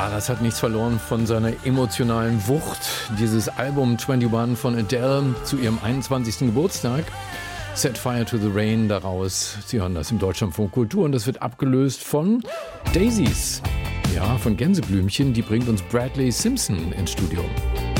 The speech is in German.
Ja, das hat nichts verloren von seiner emotionalen Wucht. Dieses Album 21 von Adele zu ihrem 21. Geburtstag. Set Fire to the Rain daraus. Sie hören das im Deutschlandfunk Kultur und das wird abgelöst von Daisies. Ja, von Gänseblümchen. Die bringt uns Bradley Simpson ins Studio.